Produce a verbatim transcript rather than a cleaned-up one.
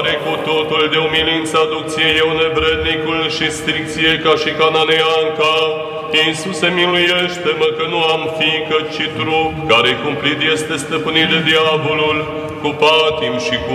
Cu totul de umilință aduc ție eu nevrednicul și stricție ca și cananeanca. Iisuse, miluiește-mă că nu am fiică, ci trup, care cumplit este stăpânit de diavolul, cu patim și cu